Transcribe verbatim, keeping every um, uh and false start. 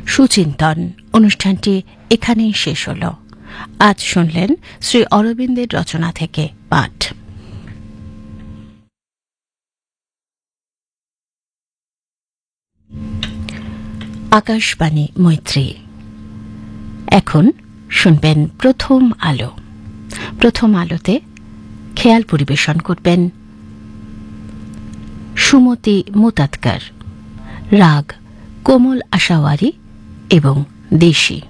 সুচিন্তন অনুষ্ঠানটি এখানেই শেষ হল। আজ শুনলেন শ্রী অরবিন্দের রচনা থেকে পাঠ। আকাশবাণী মৈত্রী। এখন শুনবেন প্রথম আলো। প্রথম আলোতে খেয়াল পরিবেশন করবেন সুমতি মুতাতকার, রাগ কোমল আশাওয়ারি এবং দেশি।